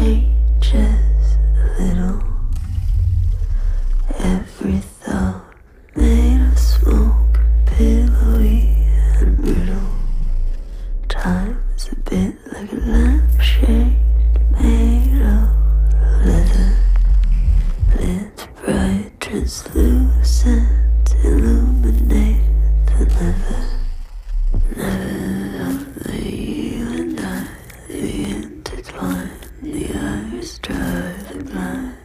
changes a little. Every thought made of smoke, pillowy and brittle. Time is a bit like a lampshade made of leather. Lit bright, translucent, illuminate the never. Never of you and I, the intertwine, the iris drive the blind.